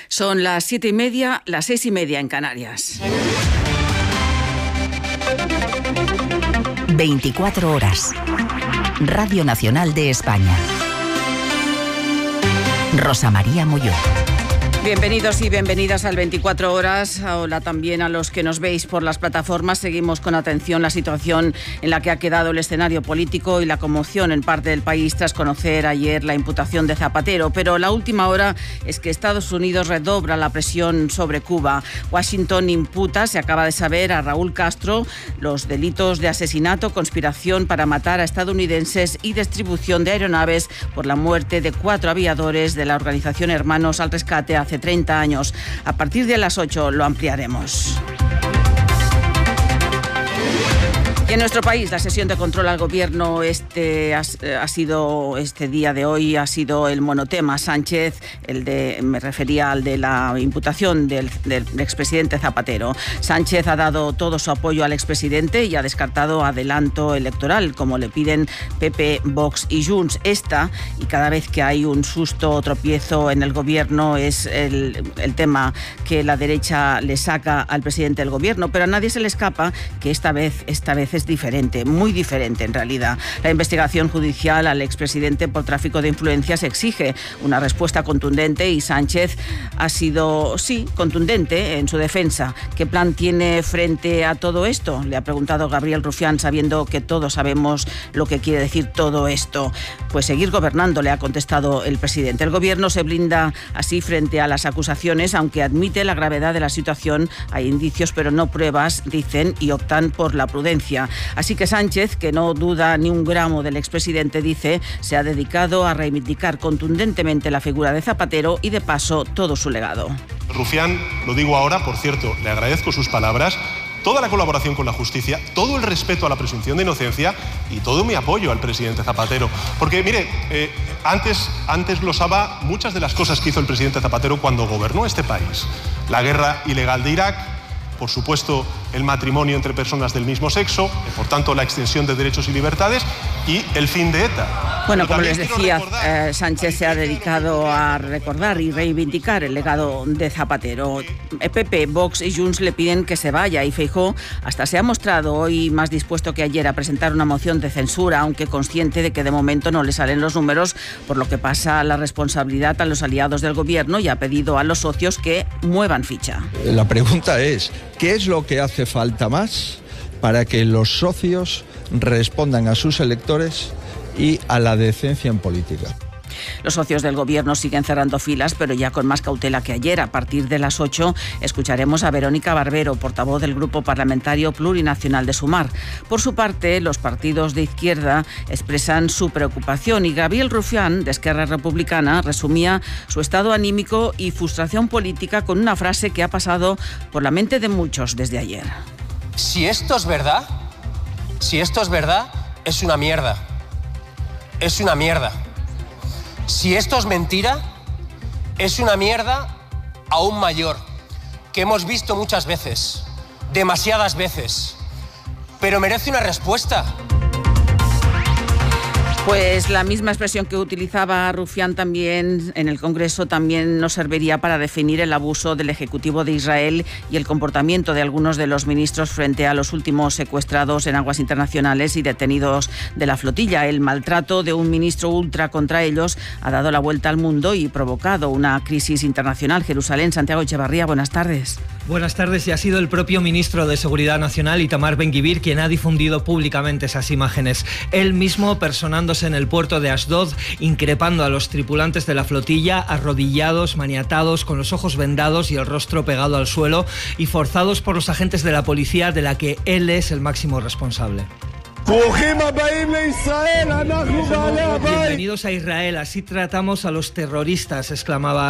Son las 7:30, las 6:30 en Canarias. 24 horas. Radio Nacional de España. Rosa María Molló. Bienvenidos y bienvenidas al 24 horas. Hola también a los que nos veis por las plataformas. Seguimos con atención la situación en la que ha quedado el escenario político y la conmoción en parte del país tras conocer ayer la imputación de Zapatero. Pero la última hora es que Estados Unidos redobla la presión sobre Cuba. Washington imputa, se acaba de saber, a Raúl Castro los delitos de asesinato, conspiración para matar a estadounidenses y distribución de aeronaves por la muerte de 4 aviadores de la organización Hermanos al Rescate hace 30 años. A partir de las 8 lo ampliaremos. Y en nuestro país, la sesión de control al gobierno este día de hoy ha sido el monotema. Sánchez, me refería al de la imputación del expresidente Zapatero. Sánchez ha dado todo su apoyo al expresidente y ha descartado adelanto electoral, como le piden PP, Vox y Junts. Y cada vez que hay un susto o tropiezo en el gobierno, es el tema que la derecha le saca al presidente del gobierno. Pero a nadie se le escapa que esta vez es diferente, muy diferente en realidad. La investigación judicial al expresidente por tráfico de influencias exige una respuesta contundente y Sánchez ha sido, contundente en su defensa. ¿Qué plan tiene frente a todo esto? Le ha preguntado Gabriel Rufián, sabiendo que todos sabemos lo que quiere decir todo esto. Pues seguir gobernando, le ha contestado el presidente. El gobierno se blinda así frente a las acusaciones, aunque admite la gravedad de la situación. Hay indicios, pero no pruebas, dicen, y optan por la prudencia. Así que Sánchez, que no duda ni un gramo del expresidente, dice, se ha dedicado a reivindicar contundentemente la figura de Zapatero y, de paso, todo su legado. Rufián, lo digo ahora, por cierto, le agradezco sus palabras, toda la colaboración con la justicia, todo el respeto a la presunción de inocencia y todo mi apoyo al presidente Zapatero. Porque, mire, antes glosaba muchas de las cosas que hizo el presidente Zapatero cuando gobernó este país. La guerra ilegal de Irak, por supuesto, el matrimonio entre personas del mismo sexo, por tanto, la extensión de derechos y libertades y el fin de ETA. Bueno, como les decía, Sánchez se ha dedicado a recordar y reivindicar el legado de Zapatero. PP, Vox y Junts le piden que se vaya y Feijóo hasta se ha mostrado hoy más dispuesto que ayer a presentar una moción de censura, aunque consciente de que de momento no le salen los números, por lo que pasa la responsabilidad a los aliados del gobierno y ha pedido a los socios que muevan ficha. La pregunta es, ¿qué es lo que hace falta más para que los socios respondan a sus electores y a la decencia en política? Los socios del gobierno siguen cerrando filas, pero ya con más cautela que ayer. A partir de las 8 escucharemos a Verónica Barbero, portavoz del Grupo Parlamentario Plurinacional de Sumar. Por su parte, los partidos de izquierda expresan su preocupación y Gabriel Rufián, de Esquerra Republicana, resumía su estado anímico y frustración política con una frase que ha pasado por la mente de muchos desde ayer. Si esto es verdad, es una mierda. Es una mierda. Si esto es mentira, es una mierda aún mayor, que hemos visto muchas veces, demasiadas veces, pero merece una respuesta. Pues la misma expresión que utilizaba Rufián también en el Congreso también nos serviría para definir el abuso del Ejecutivo de Israel y el comportamiento de algunos de los ministros frente a los últimos secuestrados en aguas internacionales y detenidos de la flotilla. El maltrato de un ministro ultra contra ellos ha dado la vuelta al mundo y provocado una crisis internacional. Jerusalén, Santiago Echevarría, buenas tardes. Buenas tardes, y ha sido el propio ministro de Seguridad Nacional, Itamar Ben-Gvir, quien ha difundido públicamente esas imágenes. Él mismo personándose en el puerto de Ashdod, increpando a los tripulantes de la flotilla, arrodillados, maniatados, con los ojos vendados y el rostro pegado al suelo, y forzados por los agentes de la policía, de la que él es el máximo responsable. Bienvenidos a Israel, así tratamos a los terroristas, exclamaba